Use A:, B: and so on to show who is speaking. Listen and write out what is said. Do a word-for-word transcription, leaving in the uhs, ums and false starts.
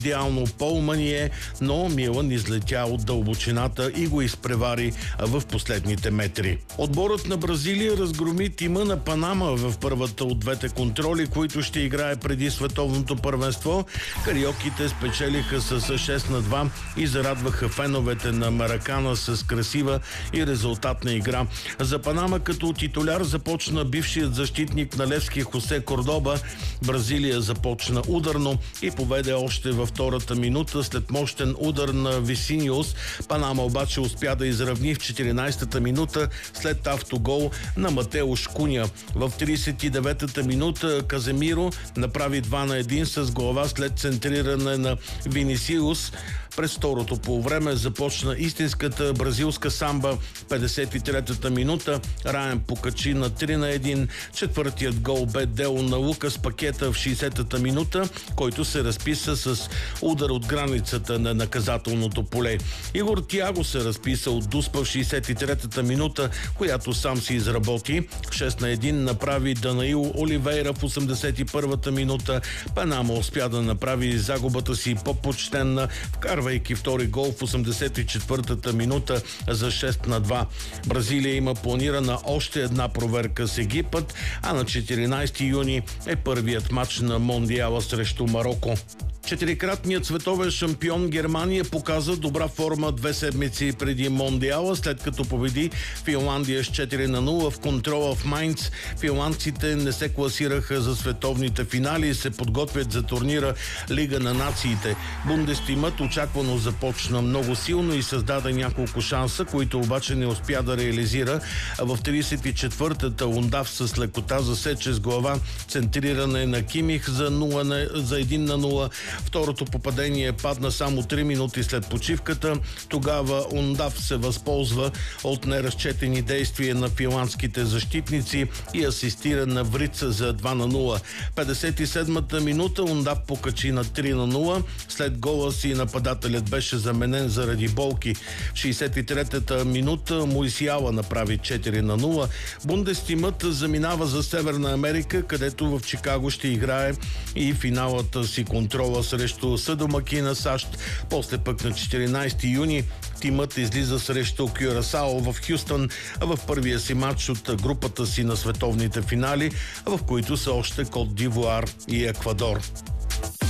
A: идеално Пол Мание, но Милан излетя от дълбочината и го изпревари в последните метри. Отборът на Бразилия разгроми тима на Панама в първата от двете контроли, които ще играе преди световното първенство. Кариоките спечелиха с шест на два и зарадваха феновете на Маракана с красива и резултатна игра. За Панама като титуляр започна бившият защитник на Левски Хосе Кордоба. Бразилия започна ударно и поведе още във втората минута след мощен удар на Висиниус. Панама обаче успя да изравни в четиринайсетата минута след автогол на Матеуш Куня. В трийсет и деветата минута Каземиро направи два на един с глава след центриране на Винисиус. През второто полувреме започна истинската бразилска самба. В петдесет и третата минута Райан покачи на три на един. Четвъртият гол бе дело на Лукас Пакета в шейсетата минута, който се разписа с удар от границата на наказателното поле. Игор Тиаго се разписа от Дуспа в шейсет и третата минута, която сам си изработи. шест на един направи Данаил Оливейра в осемдесет и първата минута. Панама успя да направи загубата си по-почтенна, вкарвайки втори гол в осемдесет и четвъртата минута за шест на два. Бразилия има планирана още една проверка с Египет, а на четиринайсети юни е първият матч на Мондиала срещу Мароко. Четирикратният световен шампион Германия показа добра форма две седмици преди Мондиала, след като победи Финландия с четири на нула в контрола в Майнц. Финландците не се класираха за световните финали и се подготвят за турнира Лига на нациите. Бундестимът очаквано започна много силно и създаде няколко шанса, които обаче не успя да реализира. В трийсет и четвъртата Ундав с лекота засече с глава центриране на Кимих за, нула на, за един на нула. Второто попадение падна само три минути след почивката. Тогава Ундав се възползва от неразчетени действия на финландските защитници и асистира на Врица за два на нула. петдесет и седмата минута Ундав покачи на три на нула. След гола си нападателят беше заменен заради болки. В шейсет и третата минута Моисиала направи четири на нула. Бундестимът заминава за Северна Америка, където в Чикаго ще играе и финалата си контрола срещу съдомакина САЩ. После пък на четиринайсети юни тимът излиза срещу Кюрасао в Хюстън в първия си матч от групата си на световните финали, в които са още Кот д'Ивоар и Еквадор.